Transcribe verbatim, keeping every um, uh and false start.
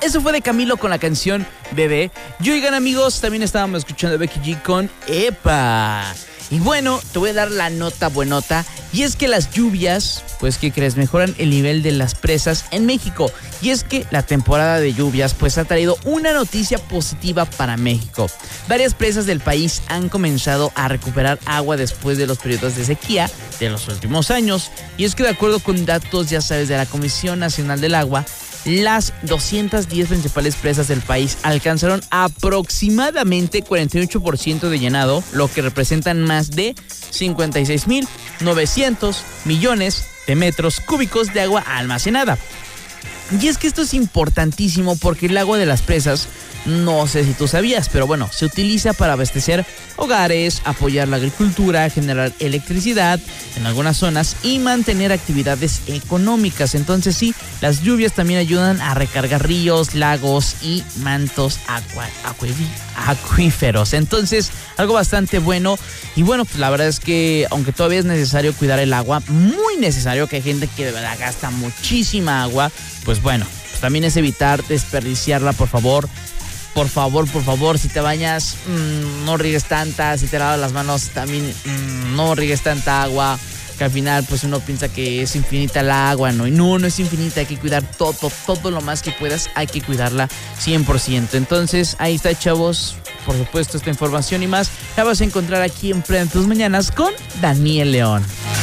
Eso fue de Camilo con la canción Bebé. Y oigan, amigos, también estábamos escuchando a Becky G con Epa. Y bueno, te voy a dar la nota buenota. Y es que las lluvias, pues, ¿qué crees? Mejoran el nivel de las presas en México. Y es que la temporada de lluvias, pues, ha traído una noticia positiva para México. Varias presas del país han comenzado a recuperar agua después de los periodos de sequía de los últimos años. Y es que de acuerdo con datos, ya sabes, de la Comisión Nacional del Agua, las doscientas diez principales presas del país alcanzaron aproximadamente cuarenta y ocho por ciento de llenado, lo que representan más de cincuenta y seis mil novecientos millones de metros cúbicos de agua almacenada. Y es que esto es importantísimo porque el agua de las presas, no sé si tú sabías, pero bueno, se utiliza para abastecer hogares, apoyar la agricultura, generar electricidad en algunas zonas y mantener actividades económicas. Entonces sí, las lluvias también ayudan a recargar ríos, lagos y mantos aqua, acuíferos. Entonces, algo bastante bueno. Y bueno, pues la verdad es que aunque todavía es necesario cuidar el agua, muy necesario, que hay gente que de verdad gasta muchísima agua, pues bueno, pues también es evitar desperdiciarla, por favor. Por favor, por favor, si te bañas, mmm, no riegues tanta. Si te lavas las manos, también mmm, no riegues tanta agua. Que al final, pues uno piensa que es infinita el agua, ¿no? Y no, no es infinita. Hay que cuidar todo, todo lo más que puedas. Hay que cuidarla cien por ciento. Entonces, ahí está, chavos. Por supuesto, esta información y más la vas a encontrar aquí en Prende Tus Mañanas con Daniel León.